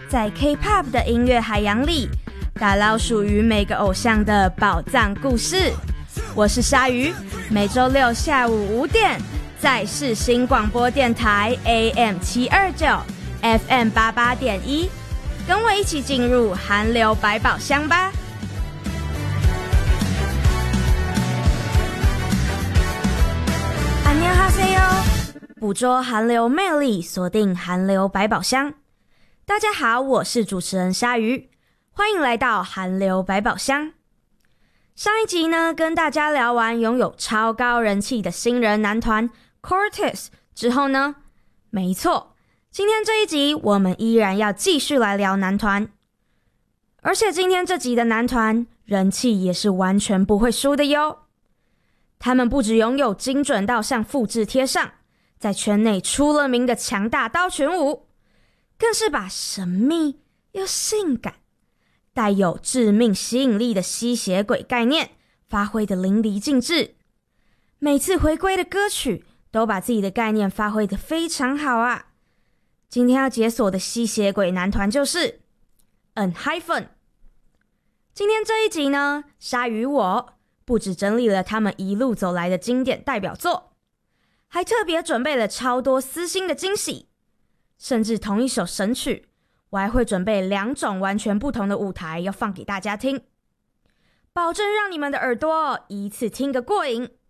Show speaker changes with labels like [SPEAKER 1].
[SPEAKER 1] 在 K-pop 的音乐海洋里，打捞属于每个偶像的宝藏故事。我是鲨鱼，每周六下午5点，在世新广播电台 AM729 FM88.1，跟我一起进入韩流百宝箱吧。안녕하세요，捕捉韩流魅力，锁定韩流百宝箱。大家好，我是主持人鲨鱼，欢迎来到韩流百宝箱。上一集呢，跟大家聊完拥有超高人气的新人男团 Cortez 之后呢，没错，今天这一集我们依然要继续来聊男团，而且今天这集的男团人气也是完全不会输的哟。他们不只拥有精准到像复制贴上，在圈内出了名的强大刀群舞，更是把神秘又性感带有致命吸引力的吸血鬼概念发挥得淋漓尽致，每次回归的歌曲都把自己的概念发挥得非常好啊。今天要解锁的吸血鬼男团就是 ENHYPEN。 今天这一集呢，鲨鱼我不只整理了他们一路走来的经典代表作，还特别准备了超多私心的惊喜，甚至同一首神曲我还会准备2种完全不同的舞台要放给大家听，保证让你们的耳朵一次听个过瘾。